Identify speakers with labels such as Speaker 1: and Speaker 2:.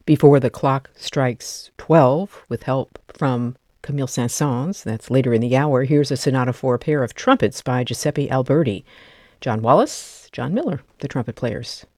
Speaker 1: Before the Clock Strikes 12, with help from Camille Saint-Saëns, that's later in the hour, here's a sonata for a pair of trumpets by Giuseppe Alberti. John Wallis, John Miller, the trumpet players.